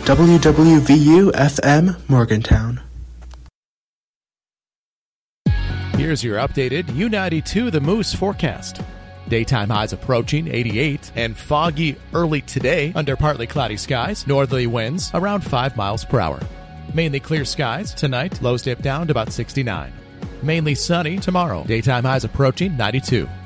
WWVU-FM Morgantown. Here's your updated U92 The Moose forecast. Daytime highs approaching 88 and foggy early today under partly cloudy skies, northerly winds around 5 miles per hour. Mainly clear skies tonight, lows dip down to about 69. Mainly sunny tomorrow, daytime highs approaching 92.